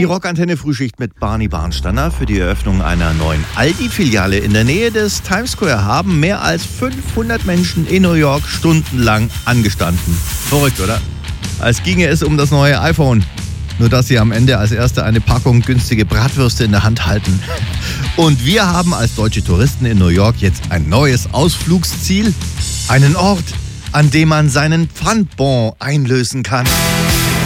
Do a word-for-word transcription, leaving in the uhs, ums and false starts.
Die Rockantenne Frühschicht mit Barney Barnsteiner. Für die Eröffnung einer neuen Aldi-Filiale in der Nähe des Times Square haben mehr als fünfhundert Menschen in New York stundenlang angestanden. Verrückt, oder? Als ginge es um das neue iPhone. Nur dass sie am Ende als Erste eine Packung günstige Bratwürste in der Hand halten. Und wir haben als deutsche Touristen in New York jetzt ein neues Ausflugsziel. Einen Ort, an dem man seinen Pfandbon einlösen kann.